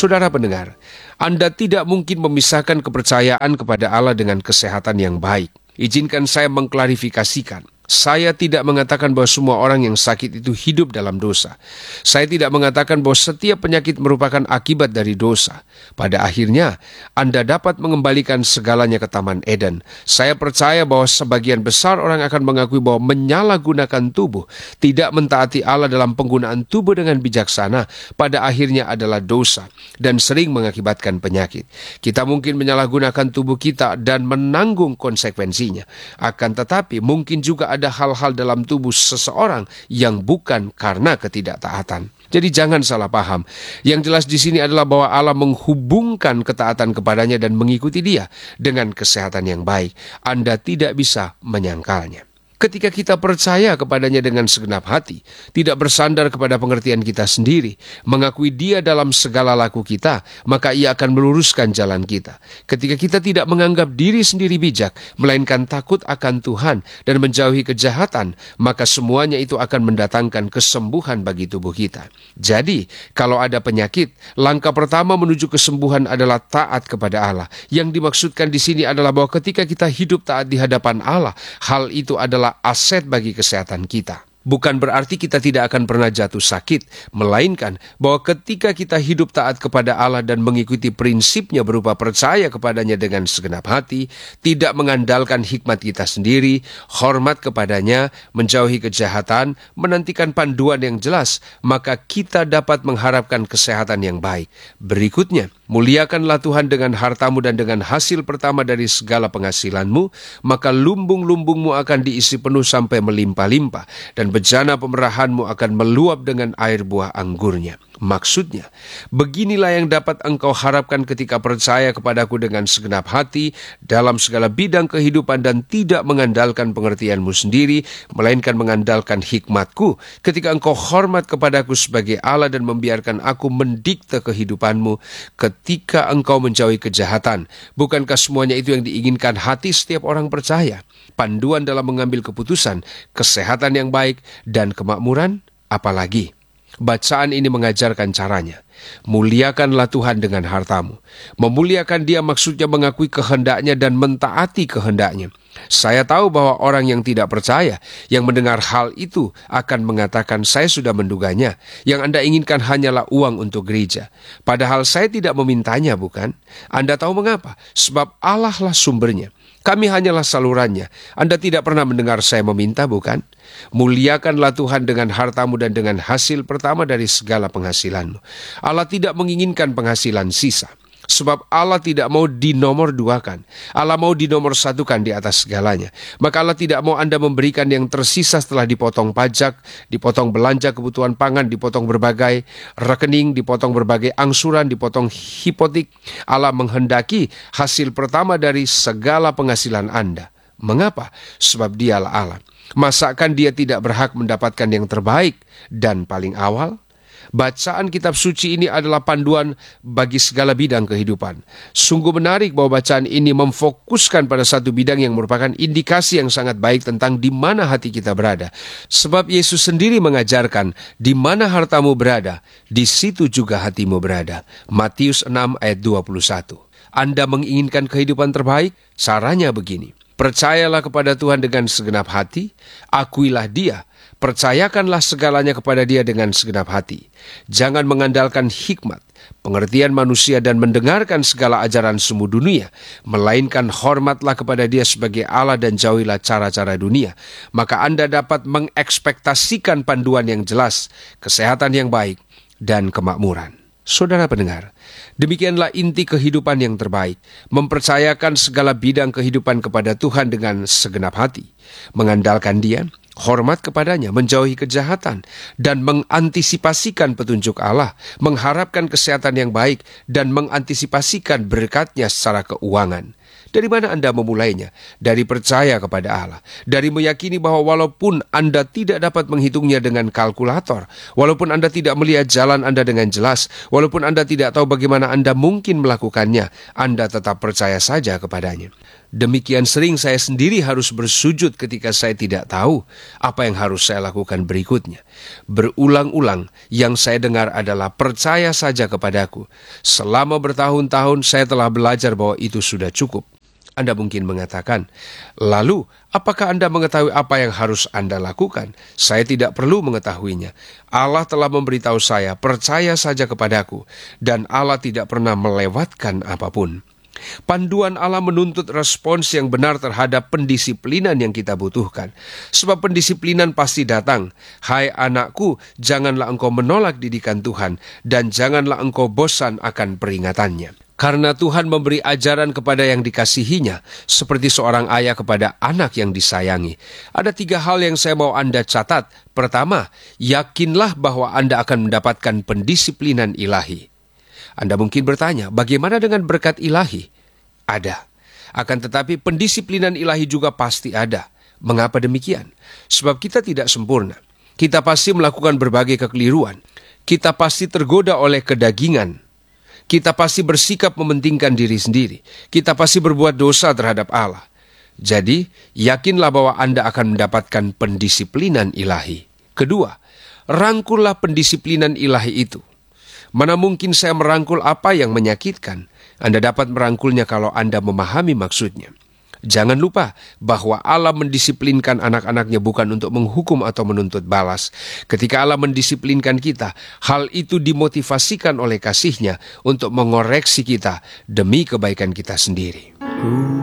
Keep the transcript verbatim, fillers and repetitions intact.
Saudara pendengar, Anda tidak mungkin memisahkan kepercayaan kepada Allah dengan kesehatan yang baik. Izinkan saya mengklarifikasikan. Saya tidak mengatakan bahwa semua orang yang sakit itu hidup dalam dosa. Saya tidak mengatakan bahwa setiap penyakit merupakan akibat dari dosa. Pada akhirnya, Anda dapat mengembalikan segalanya ke Taman Eden. Saya percaya bahwa sebagian besar orang akan mengakui bahwa menyalahgunakan tubuh, tidak mentaati Allah dalam penggunaan tubuh dengan bijaksana, pada akhirnya adalah dosa dan sering mengakibatkan penyakit. Kita mungkin menyalahgunakan tubuh kita dan menanggung konsekuensinya. Akan tetapi, mungkin juga ada hal-hal dalam tubuh seseorang yang bukan karena ketidaktaatan. Jadi jangan salah paham. Yang jelas di sini adalah bahwa Allah menghubungkan ketaatan kepadanya dan mengikuti Dia dengan kesehatan yang baik. Anda tidak bisa menyangkalnya. Ketika kita percaya kepadanya dengan segenap hati, tidak bersandar kepada pengertian kita sendiri, mengakui Dia dalam segala laku kita, maka Ia akan meluruskan jalan kita. Ketika kita tidak menganggap diri sendiri bijak, melainkan takut akan Tuhan dan menjauhi kejahatan, maka semuanya itu akan mendatangkan kesembuhan bagi tubuh kita. Jadi, kalau ada penyakit, langkah pertama menuju kesembuhan adalah taat kepada Allah. Yang dimaksudkan di sini adalah bahwa ketika kita hidup taat di hadapan Allah, hal itu adalah aset bagi kesehatan kita. Bukan berarti kita tidak akan pernah jatuh sakit, melainkan bahwa ketika kita hidup taat kepada Allah dan mengikuti prinsipnya berupa percaya kepadanya dengan segenap hati, tidak mengandalkan hikmat kita sendiri, hormat kepadanya, menjauhi kejahatan, menantikan panduan yang jelas, maka kita dapat mengharapkan kesehatan yang baik. Berikutnya, muliakanlah Tuhan dengan hartamu dan dengan hasil pertama dari segala penghasilanmu, maka lumbung-lumbungmu akan diisi penuh sampai melimpah-limpah, dan bejana pemerahanmu akan meluap dengan air buah anggurnya. Maksudnya, beginilah yang dapat engkau harapkan ketika percaya kepadaku dengan segenap hati dalam segala bidang kehidupan dan tidak mengandalkan pengertianmu sendiri, melainkan mengandalkan hikmatku. Ketika engkau hormat kepadaku sebagai Allah dan membiarkan aku mendikte kehidupanmu, ketika engkau menjauhi kejahatan, bukankah semuanya itu yang diinginkan hati setiap orang percaya? Panduan dalam mengambil keputusan, kesehatan yang baik, dan kemakmuran, apalagi? Bacaan ini mengajarkan caranya. Muliakanlah Tuhan dengan hartamu. Memuliakan Dia maksudnya mengakui kehendaknya dan mentaati kehendaknya. Saya tahu bahwa orang yang tidak percaya, yang mendengar hal itu akan mengatakan, saya sudah menduganya. Yang Anda inginkan hanyalah uang untuk gereja. Padahal saya tidak memintanya, bukan? Anda tahu mengapa? Sebab Allah lah sumbernya. Kami hanyalah salurannya. Anda tidak pernah mendengar saya meminta, bukan? Muliakanlah Tuhan dengan hartamu dan dengan hasil pertama dari segala penghasilanmu. Allah tidak menginginkan penghasilan sisa. Sebab Allah tidak mau dinomorduakan. Allah mau dinomorsatukan di atas segalanya. Maka Allah tidak mau Anda memberikan yang tersisa setelah dipotong pajak, dipotong belanja kebutuhan pangan, dipotong berbagai rekening, dipotong berbagai angsuran, dipotong hipotek. Allah menghendaki hasil pertama dari segala penghasilan Anda. Mengapa? Sebab Dialah Allah. Masakan Dia tidak berhak mendapatkan yang terbaik dan paling awal? Bacaan kitab suci ini adalah panduan bagi segala bidang kehidupan. Sungguh menarik bahwa bacaan ini memfokuskan pada satu bidang yang merupakan indikasi yang sangat baik tentang di mana hati kita berada. Sebab Yesus sendiri mengajarkan, di mana hartamu berada, di situ juga hatimu berada. Matius enam ayat dua puluh satu. Anda menginginkan kehidupan terbaik? Caranya begini. Percayalah kepada Tuhan dengan segenap hati, akuilah Dia, percayakanlah segalanya kepada Dia dengan segenap hati. Jangan mengandalkan hikmat, pengertian manusia dan mendengarkan segala ajaran semu dunia, melainkan hormatlah kepada Dia sebagai Allah dan jauhilah cara-cara dunia. Maka Anda dapat mengekspektasikan panduan yang jelas, kesehatan yang baik, dan kemakmuran. Saudara pendengar, demikianlah inti kehidupan yang terbaik, mempercayakan segala bidang kehidupan kepada Tuhan dengan segenap hati, mengandalkan Dia, hormat kepadanya, menjauhi kejahatan, dan mengantisipasikan petunjuk Allah, mengharapkan kesehatan yang baik, dan mengantisipasikan berkat-Nya secara keuangan. Dari mana Anda memulainya? Dari percaya kepada Allah. Dari meyakini bahwa walaupun Anda tidak dapat menghitungnya dengan kalkulator, walaupun Anda tidak melihat jalan Anda dengan jelas, walaupun Anda tidak tahu bagaimana Anda mungkin melakukannya, Anda tetap percaya saja kepadanya. Demikian sering saya sendiri harus bersujud ketika saya tidak tahu apa yang harus saya lakukan berikutnya. Berulang-ulang yang saya dengar adalah percaya saja kepadaku. Selama bertahun-tahun saya telah belajar bahwa itu sudah cukup. Anda mungkin mengatakan, lalu apakah Anda mengetahui apa yang harus Anda lakukan? Saya tidak perlu mengetahuinya. Allah telah memberitahu saya, percaya saja kepadaku, dan Allah tidak pernah melewatkan apapun. Panduan Allah menuntut respons yang benar terhadap pendisiplinan yang kita butuhkan. Sebab pendisiplinan pasti datang. Hai anakku, janganlah engkau menolak didikan Tuhan, dan janganlah engkau bosan akan peringatannya. Karena Tuhan memberi ajaran kepada yang dikasihinya, seperti seorang ayah kepada anak yang disayangi. Ada tiga hal yang saya mau Anda catat. Pertama, yakinlah bahwa Anda akan mendapatkan pendisiplinan ilahi. Anda mungkin bertanya, bagaimana dengan berkat ilahi? Ada. Akan tetapi pendisiplinan ilahi juga pasti ada. Mengapa demikian? Sebab kita tidak sempurna. Kita pasti melakukan berbagai kekeliruan. Kita pasti tergoda oleh kedagingan. Kita pasti bersikap mementingkan diri sendiri. Kita pasti berbuat dosa terhadap Allah. Jadi, yakinlah bahwa Anda akan mendapatkan pendisiplinan ilahi. Kedua, rangkullah pendisiplinan ilahi itu. Mana mungkin saya merangkul apa yang menyakitkan? Anda dapat merangkulnya kalau Anda memahami maksudnya. Jangan lupa bahwa Allah mendisiplinkan anak-anaknya bukan untuk menghukum atau menuntut balas. Ketika Allah mendisiplinkan kita, hal itu dimotivasikan oleh kasih-Nya untuk mengoreksi kita demi kebaikan kita sendiri.